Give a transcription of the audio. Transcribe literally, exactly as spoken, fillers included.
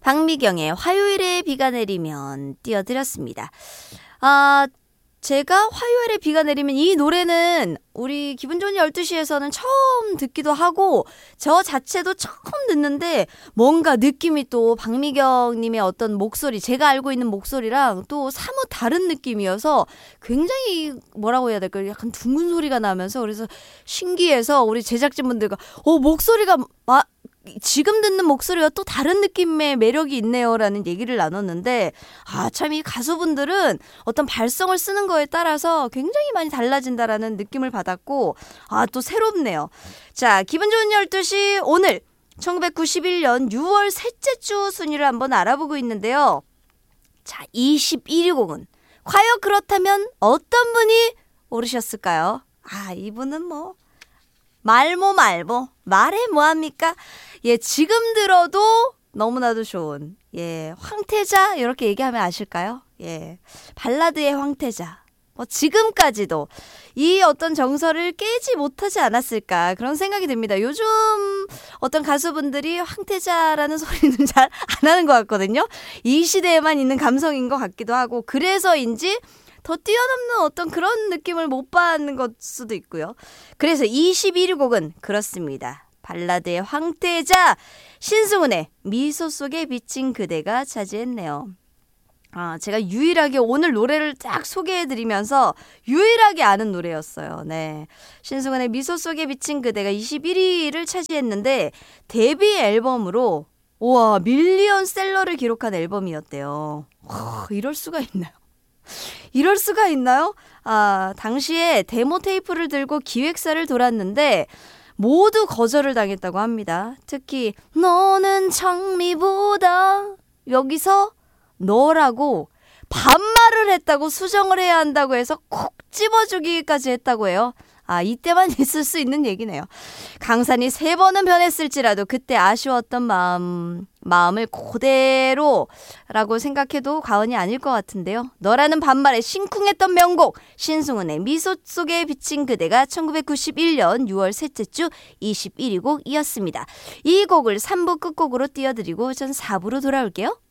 박미경의 화요일에 비가 내리면 띄워드렸습니다. 아, 제가 화요일에 비가 내리면 이 노래는 우리 기분 좋은 열두 시에서는 처음 듣기도 하고 저 자체도 처음 듣는데 뭔가 느낌이 또 박미경님의 어떤 목소리, 제가 알고 있는 목소리랑 또 사뭇 다른 느낌이어서 굉장히 뭐라고 해야 될까요? 약간 둥근 소리가 나면서 그래서 신기해서 우리 제작진분들과 어 목소리가 마, 지금 듣는 목소리와 또 다른 느낌의 매력이 있네요 라는 얘기를 나눴는데 아, 참 이 가수분들은 어떤 발성을 쓰는 거에 따라서 굉장히 많이 달라진다라는 느낌을 받았고 아, 또 새롭네요. 자, 기분 좋은 열두 시 오늘 천구백구십일 년 유월 셋째 주 순위를 한번 알아보고 있는데요. 자, 이십일 위 곡은 과연 그렇다면 어떤 분이 오르셨을까요? 아, 이분은 뭐 말모 말모 말해 뭐합니까? 예, 지금 들어도 너무나도 좋은 예 황태자 이렇게 얘기하면 아실까요? 예, 발라드의 황태자. 뭐 지금까지도 이 어떤 정서를 깨지 못하지 않았을까 그런 생각이 듭니다. 요즘 어떤 가수분들이 황태자라는 소리는 잘 안 하는 것 같거든요. 이 시대에만 있는 감성인 것 같기도 하고 그래서인지 더 뛰어넘는 어떤 그런 느낌을 못 받는 것 수도 있고요. 그래서 이십일 위 곡은 그렇습니다. 발라드의 황태자 신승훈의 미소 속에 비친 그대가 차지했네요. 아, 제가 유일하게 오늘 노래를 딱 소개해드리면서 유일하게 아는 노래였어요. 네, 신승훈의 미소 속에 비친 그대가 이십일 위를 차지했는데 데뷔 앨범으로 우와 밀리언셀러를 기록한 앨범이었대요. 와, 이럴 수가 있나요? 이럴 수가 있나요? 아, 당시에 데모 테이프를 들고 기획사를 돌았는데 모두 거절을 당했다고 합니다. 특히 너는 장미보다 여기서 너라고 반말을 했다고 수정을 해야 한다고 해서 콕 집어주기까지 했다고 해요. 아, 이때만 있을 수 있는 얘기네요. 강산이 세 번은 변했을지라도 그때 아쉬웠던 마음, 마음을 그대로라고 생각해도 과언이 아닐 것 같은데요. 너라는 반말에 심쿵했던 명곡 신승훈의 미소 속에 비친 그대가 천구백구십일 년 유월 셋째 주 이십일 위 곡이었습니다. 이 곡을 삼 부 끝곡으로 띄워드리고 전 사 부로 돌아올게요.